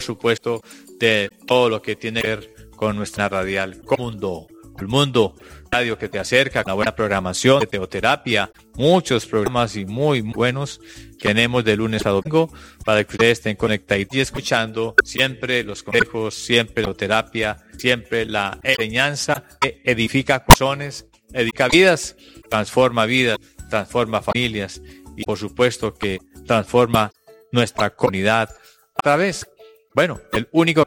supuesto, de todo lo que tiene que ver con nuestra radial El Mundo, radio que te acerca, una buena programación de teoterapia, muchos programas y muy buenos que tenemos de lunes a domingo para que ustedes estén conectados y escuchando siempre los consejos, siempre la teoterapia, siempre la enseñanza que edifica corazones, edifica vidas, transforma familias y por supuesto que transforma nuestra comunidad a través, el único